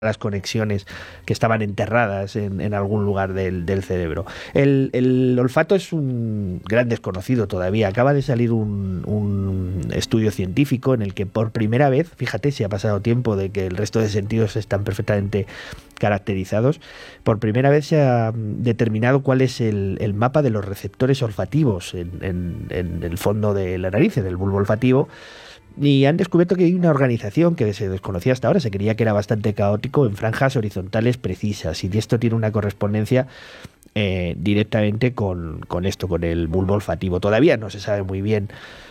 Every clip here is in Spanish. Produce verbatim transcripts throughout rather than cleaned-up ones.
las conexiones que estaban enterradas en, en algún lugar del, del cerebro. El, el olfato es un gran desconocido todavía. Acaba de salir un, un estudio científico en el que por primera vez, fíjate si ha pasado tiempo de que el resto de sentidos están perfectamente caracterizados, por primera vez se ha determinado cuál es el, el mapa de los receptores olfativos en, en, en el fondo de la nariz, en el bulbo olfativo. Y han descubierto que hay una organización que se desconocía hasta ahora, se creía que era bastante caótico, en franjas horizontales precisas, y esto tiene una correspondencia eh, directamente con, con esto, con el bulbo olfativo. Todavía no se sabe muy bien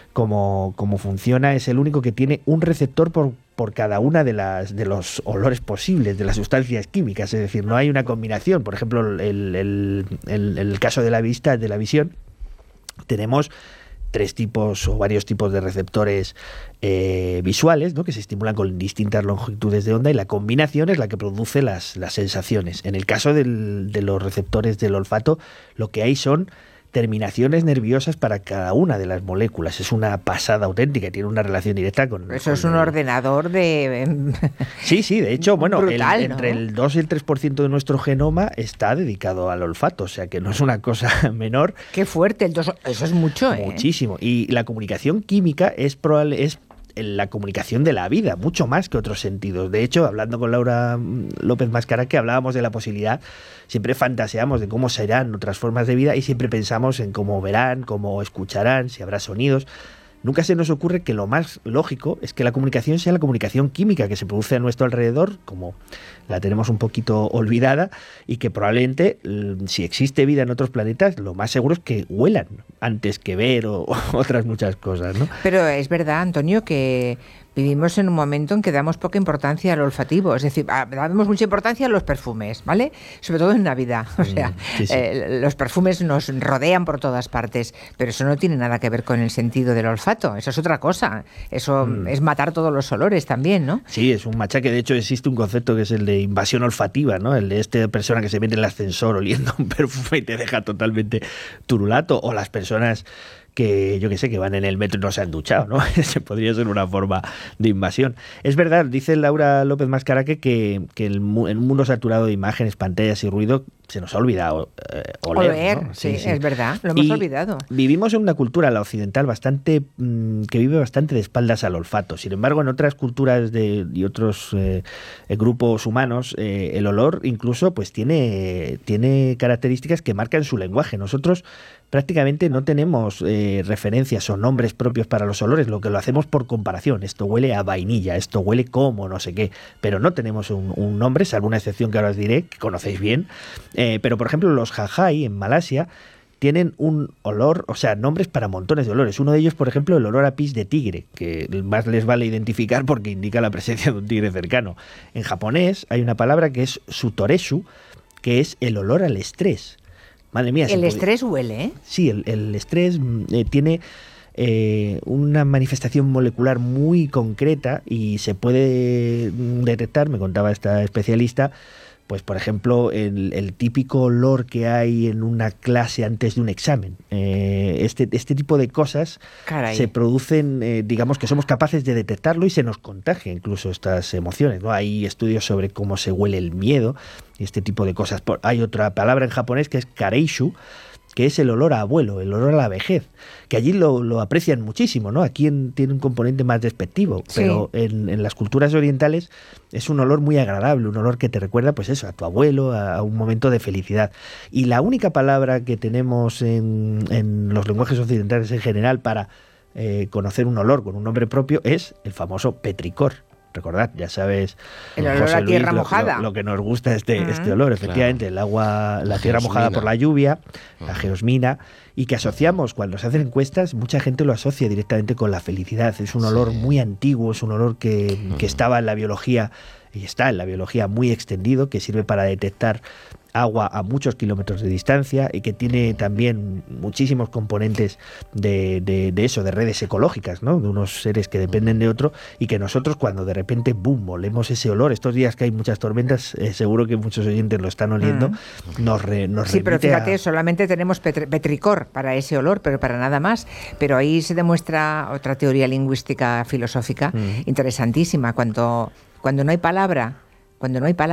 cómo, cómo funciona, es el único que tiene un receptor por, por cada una de las de los olores posibles, de las sustancias químicas, es decir, no hay una combinación. Por ejemplo, el, el, el, el caso de la vista, de la visión, tenemos tres tipos o varios tipos de receptores eh, visuales, ¿no?, que se estimulan con distintas longitudes de onda, y la combinación es la que produce las, las sensaciones. En el caso del, de los receptores del olfato, lo que hay son terminaciones nerviosas para cada una de las moléculas. Es una pasada auténtica y tiene una relación directa con... Eso con es un el... ordenador de... Sí, sí, de hecho, bueno, brutal, el, ¿no? entre el dos y el tres por ciento de nuestro genoma está dedicado al olfato, o sea que no es una cosa menor. Qué fuerte, el dos... eso es mucho, ¿eh? Muchísimo. Y la comunicación química es probable... es la comunicación de la vida, mucho más que otros sentidos. De hecho, hablando con Laura López Mascaraque, hablábamos de la posibilidad, siempre fantaseamos de cómo serán otras formas de vida y siempre pensamos en cómo verán, cómo escucharán, si habrá sonidos. Nunca se nos ocurre que lo más lógico es que la comunicación sea la comunicación química que se produce a nuestro alrededor, como la tenemos un poquito olvidada, y que probablemente, si existe vida en otros planetas, lo más seguro es que huelan antes que ver o, o otras muchas cosas, ¿no? Pero es verdad, Antonio, que vivimos en un momento en que damos poca importancia al olfativo, es decir, damos mucha importancia a los perfumes, ¿vale? Sobre todo en Navidad, o sea, sí, sí. Eh, los perfumes nos rodean por todas partes, pero eso no tiene nada que ver con el sentido del olfato, eso es otra cosa, eso mm. es matar todos los olores también, ¿no? Sí, es un machaque. De hecho, existe un concepto que es el de invasión olfativa, ¿no? El de esta persona que se mete en el ascensor oliendo un perfume y te deja totalmente turulato, o las personas que, yo qué sé, que van en el metro y no se han duchado, ¿no? Ese podría ser una forma de invasión. Es verdad, dice Laura López Mascaraque que, que el, en un mundo saturado de imágenes, pantallas y ruido se nos ha olvidado eh, oler, oler, ¿no? sí, sí, sí, es verdad, lo hemos y olvidado. Vivimos en una cultura, la occidental, bastante mmm, que vive bastante de espaldas al olfato. Sin embargo, en otras culturas de, y otros eh, grupos humanos, eh, el olor incluso pues tiene, tiene características que marcan su lenguaje. Nosotros prácticamente no tenemos eh, referencias o nombres propios para los olores, lo que lo hacemos por comparación. Esto huele a vainilla, esto huele como no sé qué, pero no tenemos un, un nombre, salvo una excepción que ahora os diré, que conocéis bien. Eh, pero, por ejemplo, los jajai en Malasia tienen un olor, o sea, nombres para montones de olores. Uno de ellos, por ejemplo, el olor a pis de tigre, que más les vale identificar porque indica la presencia de un tigre cercano. En japonés hay una palabra que es sutoreshu, que es el olor al estrés. Madre mía. El estrés puede... huele, ¿eh? Sí, el, el estrés eh, tiene eh, una manifestación molecular muy concreta y se puede detectar, me contaba esta especialista, pues por ejemplo el, el típico olor que hay en una clase antes de un examen. Eh, este, este tipo de cosas Caray. se producen, eh, digamos que somos capaces de detectarlo y se nos contagia incluso estas emociones, ¿no? Hay estudios sobre cómo se huele el miedo y este tipo de cosas. Hay otra palabra en japonés que es kareishu, que es el olor a abuelo, el olor a la vejez, que allí lo, lo aprecian muchísimo, ¿no? Aquí en, tiene un componente más despectivo, sí. pero en, en las culturas orientales es un olor muy agradable, un olor que te recuerda, pues eso, a tu abuelo, a, a un momento de felicidad. Y la única palabra que tenemos en, en los lenguajes occidentales en general para eh, conocer un olor con un nombre propio es el famoso petricor. Recordad, ya sabes, el olor José a tierra Luis, lo, mojada. Lo, lo que nos gusta este, uh-huh. este olor, efectivamente, claro. el agua, la tierra mojada por la lluvia, uh-huh. la geosmina, y que asociamos, cuando se hacen encuestas, mucha gente lo asocia directamente con la felicidad. Es un olor sí. muy antiguo, es un olor que, uh-huh. que estaba en la biología, y está en la biología muy extendido, que sirve para detectar agua a muchos kilómetros de distancia y que tiene también muchísimos componentes de, de, de eso, de redes ecológicas, ¿no? De unos seres que dependen de otro y que nosotros cuando de repente, boom, olemos ese olor, estos días que hay muchas tormentas, eh, seguro que muchos oyentes lo están oliendo, mm. nos, re, nos Sí, pero fíjate, a... solamente tenemos petri- petricor para ese olor, pero para nada más. Pero ahí se demuestra otra teoría lingüística filosófica mm. interesantísima, cuando, cuando no hay palabra cuando no hay palabras,